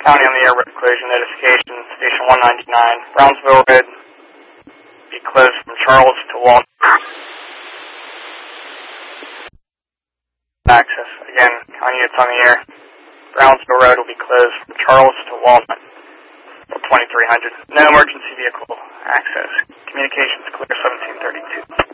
County on the air road closure notification, Station 199, Brownsville Road, be closed from Charles to Walnut. Access, again, county units on the air, Brownsville Road will be closed from Charles to Walnut, 2300. No emergency vehicle access. Communications clear 1732.